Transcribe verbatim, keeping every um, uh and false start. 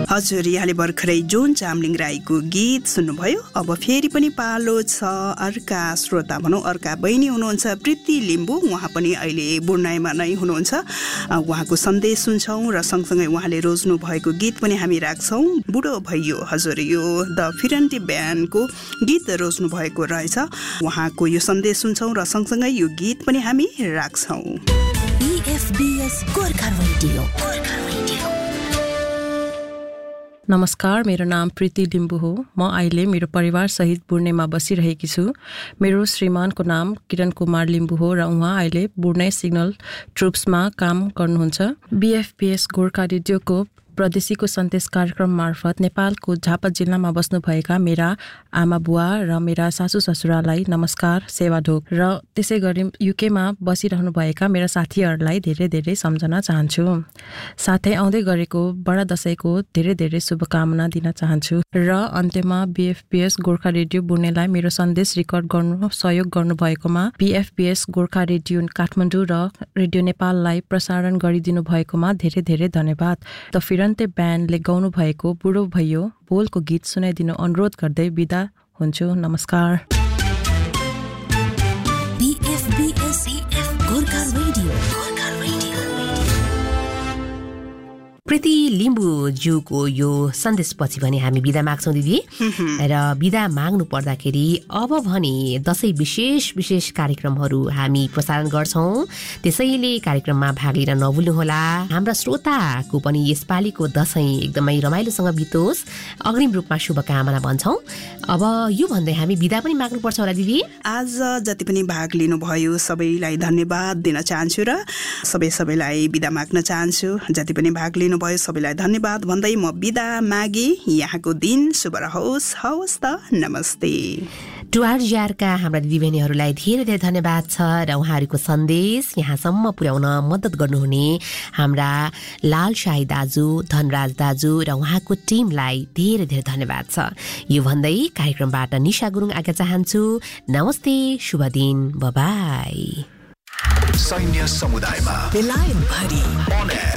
हजुर, यहाँले भर्खरै जोन चामलिङ राईको गीत सुन्नुभयो। अब फेरि पनि पालो छ अर्का श्रोता भनौँ, अर्का बहिनी हुनुहुन्छ प्रीति लिम्बू। उहाँ पनि अहिले बुढ्नाइमा नै हुनुहुन्छ। उहाँको सन्देश सुन्छौँ र सँगसँगै उहाँले रोज्नु भएको गीत पनि हामी राख्छौँ। बुढो भइयो, हजुर यो द फिरन्टी ब्यान्डको गीत रोज्नु भएको रहेछ। उहाँको यो सन्देश सुन्छौँ र सँगसँगै यो गीत पनि हामी राख्छौँ। नमस्कार, मेरो नाम प्रीति लिम्बू हो। म अहिले मेरो परिवार सहित बुढ्नेमा बसिरहेकी छु। मेरो श्रीमानको नाम किरण कुमार लिम्बू हो र उहाँ अहिले बुढ्ने सिग्नल ट्रुप्समा काम गर्नुहुन्छ। बीएफपीएस गोर्खा रेडियोको प्रदेशीको सन्देश कार्यक्रम मार्फत नेपालको झापा जिल्लामा बस्नुभएका मेरा आमा बुवा र मेरा सासू ससुरालाई नमस्कार, सेवाढोक र त्यसै गरी युकेमा बसिरहनुभएका मेरा साथीहरूलाई धेरै धेरै सम्झना चाहन्छु। साथै आउँदै गरेको बडा दशैंको धेरै धेरै शुभकामना दिन चाहन्छु र अन्त्यमा बीएफपीएस गोर्खा रेडियो बुढ्नेलाई मेरो सन्देश रेकर्ड गर्नु सहयोग गर्नुभएकोमा बीएफपीएस गोर्खा रेडियो काठमाडौँ र रेडियो नेपाललाई प्रसारण गरिदिनु भएकोमा धेरै धेरै धन्यवाद। द फिरन्ते ब्यान्डले गाउनु भएको बुढो भइयो बोलको गीत सुनाइदिनु अनुरोध गर्दै बिदा हुन्छु। नमस्कार। बीएफपीएस गोर्खा रेडियो प्रीति लिम्बूज्यूको यो सन्देशपछि भने हामी बिदा माग्छौँ दिदी। र बिदा माग्नु पर्दाखेरि अब भने दशैं विशेष विशेष कार्यक्रमहरू हामी प्रसारण गर्छौँ। त्यसैले कार्यक्रममा भाग लिन नभुल्नुहोला। हाम्रा श्रोताको पनि यसपालिको दशैं एकदमै रमाइलोसँग बितोस्, अग्रिम रूपमा शुभकामना भन्छौँ। अब यो भन्दै हामी बिदा पनि माग्नुपर्छ होला दिदी। आज जति पनि भाग लिनुभयो सबैलाई धन्यवाद दिन चाहन्छु र सबै सबैलाई बिदा माग्न चाहन्छु। जति पनि भाग लिनु भयो सबैलाई धन्यवाद भन्दै म बिदा मागे। यहाँको दिन शुभ रहोस्। हवस् त, नमस्ते। टुआरजिआरका हाम्रा दिदीबहिनीहरूलाई धेरै धेरै धन्यवाद छ र उहाँहरूको सन्देश यहाँसम्म पुर्याउन मद्दत गर्नुहुने हाम्रा लाल शाही दाजु, धनराज दाजु र उहाँको टिमलाई धेरै धेरै धन्यवाद छ। यो भन्दै कार्यक्रमबाट निशा गुरुङ आज्ञा चाहन्छु। नमस्ते, शुभ दिन, बाई। सैन्य समुदायमा बेलायत भरि